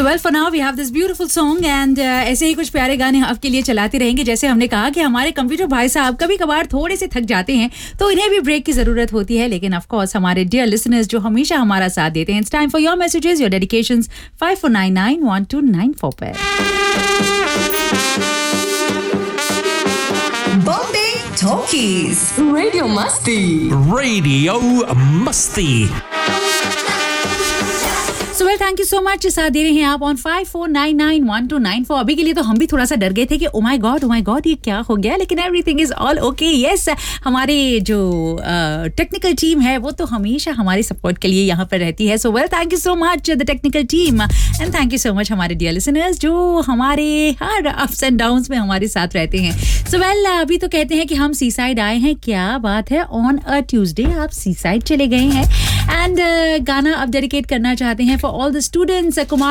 So well, for now we have this beautiful song and ऐसे ही कुछ प्यारे गाने आपके लिए चलाते रहेंगे. जैसे हमने कहा कि हमारे कंप्यूटर भाई साहब कभी कभार थोड़े से थक जाते हैं तो इन्हें भी ब्रेक की ज़रूरत होती है. लेकिन ऑफ कोर्स हमारे डियर लिसनर्स जो हमेशा हमारा साथ देते हैं. It's time for your messages, your dedications 54991294 पर. Bombay Talkies. Radio Masti. Radio Masti. So well, thank you so much. साथ दे रहे हैं आप on 54991294. अभी के लिए तो हम भी थोड़ा सा डर गए थे कि oh my god ये क्या हो गया, लेकिन everything is all okay. Yes, हमारे जो टेक्निकल टीम है वो तो हमेशा हमारे सपोर्ट के लिए यहाँ पर रहती है. So well, thank you so much the technical team and thank you so much हमारे dear listeners जो हमारे हर ups and downs में हमारे साथ रहते हैं. So well, अभी तो कहते हैं कि हम सी साइड आए हैं. क्या बात है, on a Tuesday आप सी साइड चले गए हैं and गाना अब डेडिकेट करना चाहते हैं for all the students. Kumar